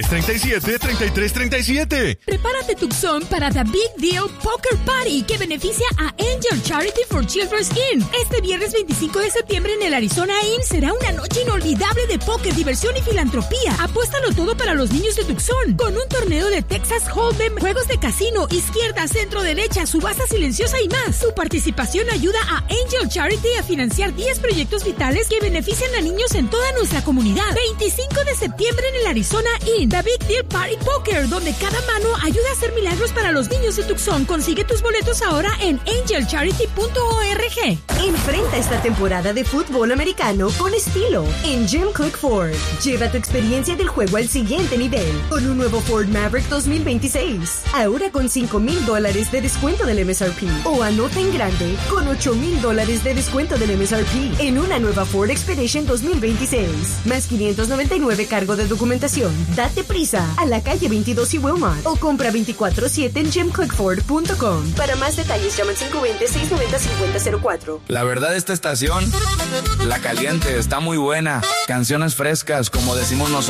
37 33 37. Prepárate Tucson para The Big Deal Poker Party que beneficia a Angel Charity for Children's Inn. Este viernes 25 de septiembre en el Arizona Inn será una noche inolvidable de póker, diversión y filantropía. Apuéstalo todo para los niños de Tucson con un torneo de Texas Hold'em, juegos de casino, izquierda, centro, derecha, subasta silenciosa y más. Tu participación ayuda a Angel Charity a financiar 10 proyectos vitales que benefician a niños en toda nuestra comunidad. 25 de septiembre en el Arizona Inn. The Big Deal Party Poker, donde cada mano ayuda a hacer milagros para los niños de Tucson. Consigue tus boletos ahora en angelcharity.org. Enfrenta esta temporada de fútbol americano con estilo en Jim Cook Ford. Lleva tu experiencia del juego al siguiente nivel con un nuevo Ford Maverick 2026. Ahora con $5,000 de descuento del MSRP. O anota en grande con $8,000 de descuento del MSRP en una nueva Ford Expedition 2026. Más $599 cargo de documentación. Date prisa a la calle 22 y Wilmot o compra 24/7 en jimcookford.com. Para más detalles llama al 520-690-5004. La verdad, esta estación, La Caliente, está muy buena. Canciones frescas, como decimos nosotros.